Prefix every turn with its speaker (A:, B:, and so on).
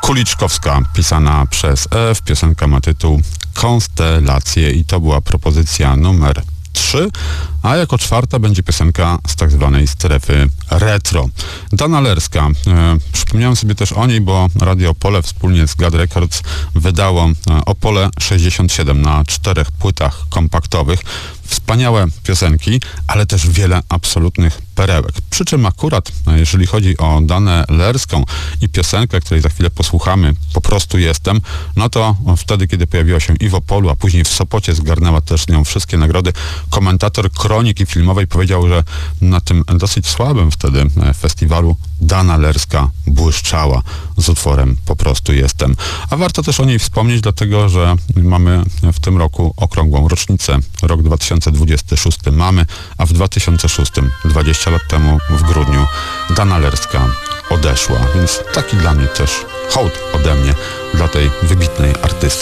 A: Kuliczkowska, pisana przez F. Piosenka ma tytuł Konstelacje i to była propozycja numer 3, a jako czwarta będzie piosenka z tak zwanej strefy retro. Dana Lerska. Przypomniałem sobie też o niej, bo Radio Opole wspólnie z God Records wydało Opole 67 na 4 płytach kompaktowych. Wspaniałe piosenki, ale też wiele absolutnych perełek. Przy czym akurat, jeżeli chodzi o Danę Lerską i piosenkę, której za chwilę posłuchamy, Po prostu jestem, no to wtedy, kiedy pojawiła się i w Opolu, a później w Sopocie zgarnęła też nią wszystkie nagrody, komentator kroniki filmowej powiedział, że na tym dosyć słabym wtedy festiwalu Dana Lerska błyszczała z utworem Po prostu jestem. A warto też o niej wspomnieć, dlatego że mamy w tym roku okrągłą rocznicę. Rok 2026 mamy, a w 2006, 20 lat temu w grudniu, Dana Lerska odeszła. Więc taki dla mnie też hołd ode mnie dla tej wybitnej artystki.